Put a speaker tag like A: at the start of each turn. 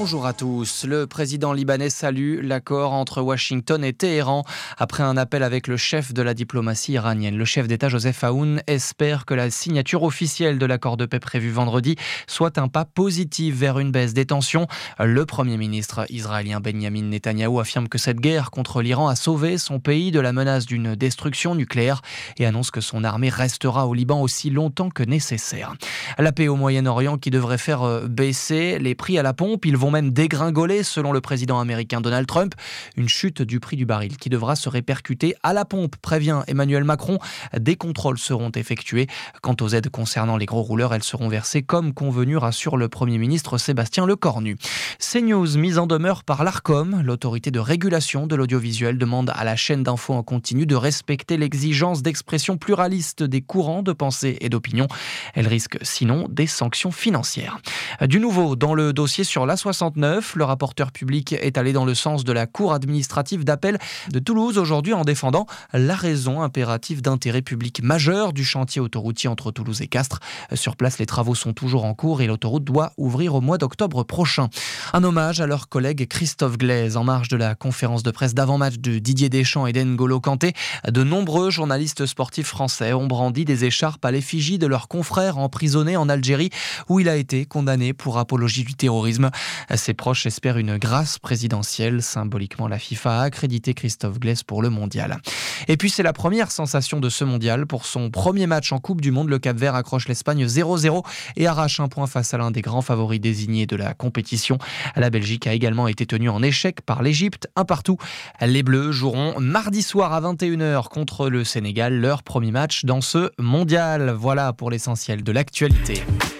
A: Bonjour à tous. Le président libanais salue l'accord entre Washington et Téhéran après un appel avec le chef de la diplomatie iranienne. Le chef d'État Joseph Aoun espère que la signature officielle de l'accord de paix prévu vendredi soit un pas positif vers une baisse des tensions. Le premier ministre israélien Benjamin Netanyahou affirme que cette guerre contre l'Iran a sauvé son pays de la menace d'une destruction nucléaire et annonce que son armée restera au Liban aussi longtemps que nécessaire. La paix au Moyen-Orient qui devrait faire baisser les prix à la pompe. Ils vont même dégringoler selon le président américain Donald Trump. Une chute du prix du baril qui devra se répercuter à la pompe, prévient Emmanuel Macron. Des contrôles seront effectués. Quant aux aides concernant les gros rouleurs, elles seront versées comme convenu, rassure le Premier ministre Sébastien Lecornu. CNews, mise en demeure par l'Arcom, l'autorité de régulation de l'audiovisuel, demande à la chaîne d'info en continu de respecter l'exigence d'expression pluraliste des courants de pensée et d'opinion. Elle risque sinon des sanctions financières. Du nouveau dans le dossier sur l'A69, le rapporteur public est allé dans le sens de la Cour administrative d'appel de Toulouse aujourd'hui en défendant la raison impérative d'intérêt public majeur du chantier autoroutier entre Toulouse et Castres. Sur place, les travaux sont toujours en cours et l'autoroute doit ouvrir au mois d'octobre prochain. Un hommage à leur collègue Christophe Glaise en marge de la conférence de presse d'avant-match de Didier Deschamps et d'N'Golo Kanté. De nombreux journalistes sportifs français ont brandi des écharpes à l'effigie de leur confrère emprisonné en Algérie où il a été condamné pour apologie du terrorisme. Ses proches espèrent une grâce présidentielle. Symboliquement, la FIFA a accrédité Christophe Glaise pour le mondial. Et puis c'est la première sensation de ce mondial. Pour son premier match en Coupe du Monde, le Cap-Vert accroche l'Espagne 0-0 et arrache un point face à l'un des grands favoris désignés de la compétition. La Belgique a également été tenue en échec par l'Égypte, 1-1. Les Bleus joueront mardi soir à 21h contre le Sénégal, leur premier match dans ce mondial. Voilà pour l'essentiel de l'actualité.